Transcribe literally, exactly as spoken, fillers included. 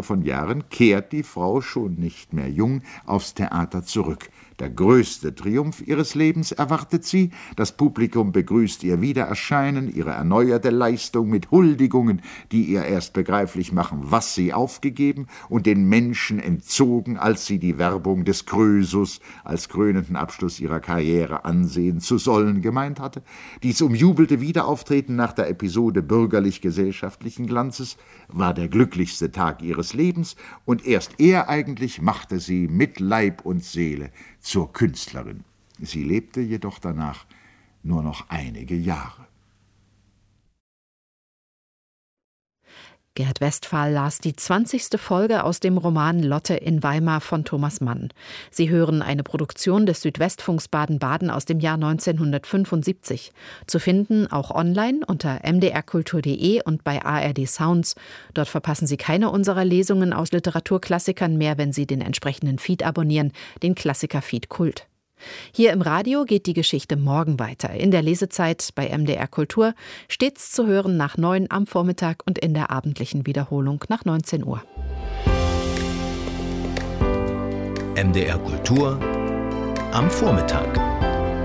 von Jahren kehrt die Frau, schon nicht mehr jung, aufs Theater zurück. Der größte Triumph ihres Lebens erwartet sie. Das Publikum begrüßt ihr Wiedererscheinen, ihre erneuerte Leistung mit Huldigungen, die ihr erst begreiflich machen, was sie aufgegeben und den Menschen entzogen, als sie die Werbung des Krösus als krönenden Abschluss ihrer Karriere ansehen zu sollen gemeint hatte. Dies umjubelte Wiederauftreten nach der Episode bürgerlich-gesellschaftlichen Glanzes war der glücklichste Tag ihres Lebens, und erst er eigentlich machte sie mit Leib und Seele zur Künstlerin. Sie lebte jedoch danach nur noch einige Jahre. Gerd Westphal las die zwanzigste Folge aus dem Roman Lotte in Weimar von Thomas Mann. Sie hören eine Produktion des Südwestfunks Baden-Baden aus dem Jahr neunzehnhundertfünfundsiebzig. Zu finden auch online unter m d r kultur punkt d e und bei A R D Sounds. Dort verpassen Sie keine unserer Lesungen aus Literaturklassikern mehr, wenn Sie den entsprechenden Feed abonnieren, den Klassiker-Feed Kult. Hier im Radio geht die Geschichte morgen weiter. In der Lesezeit bei M D R Kultur, stets zu hören nach neun am Vormittag und in der abendlichen Wiederholung nach neunzehn Uhr. M D R Kultur am Vormittag.